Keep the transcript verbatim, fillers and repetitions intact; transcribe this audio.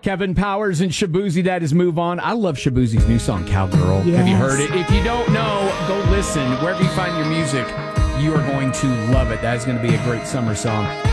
Kevin Powers and Shabuzi, that is Move On. I love Shabuzi's new song, Cowgirl. Yes. Have you heard it? If you don't know, go listen. Wherever you find your music, you are going to love it. That is going to be a great summer song.